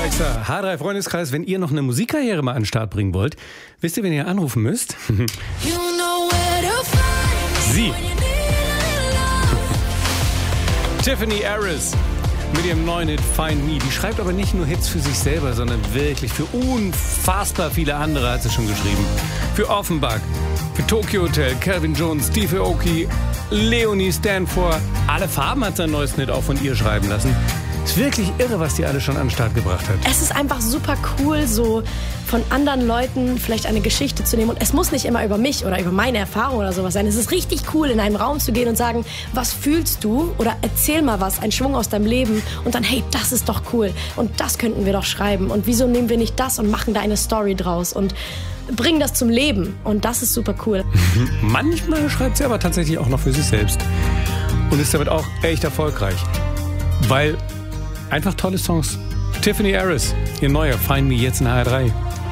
Extra. H3 Freundeskreis, wenn ihr noch eine Musikkarriere mal an den Start bringen wollt, wisst ihr, wen ihr anrufen müsst? Sie. Tiffany Harris mit ihrem neuen Hit Find Me. Die schreibt aber nicht nur Hits für sich selber, sondern wirklich für unfassbar viele andere hat sie schon geschrieben. Für Offenbach, für Tokyo Hotel, Calvin Jones, Steve Aoki, Leonie Stanford. Alle Farben hat sein neues Hit auch von ihr schreiben lassen. Ist wirklich irre, was die alle schon an den Start gebracht hat. Es ist einfach super cool, so von anderen Leuten vielleicht eine Geschichte zu nehmen. Und es muss nicht immer über mich oder über meine Erfahrung oder sowas sein. Es ist richtig cool, in einen Raum zu gehen und sagen, was fühlst du? Oder erzähl mal was, einen Schwung aus deinem Leben. Und dann, hey, das ist doch cool. Und das könnten wir doch schreiben. Und wieso nehmen wir nicht das und machen da eine Story draus? Und bringen das zum Leben. Und das ist super cool. Manchmal schreibt sie aber tatsächlich auch noch für sich selbst. Und ist damit auch echt erfolgreich. Weil einfach tolle Songs. Tiffany Harris, ihr neuer Find Me jetzt in HR3.